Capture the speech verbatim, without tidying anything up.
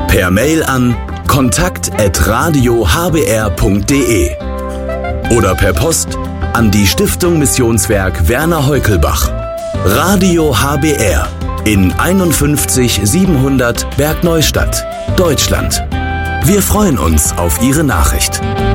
Per Mail an kontakt at radio h b r punkt d e oder per Post an die Stiftung Missionswerk Werner Heukelbach. Radio H B R in einundfünfzig siebenhundert Bergneustadt, Deutschland. Wir freuen uns auf Ihre Nachricht.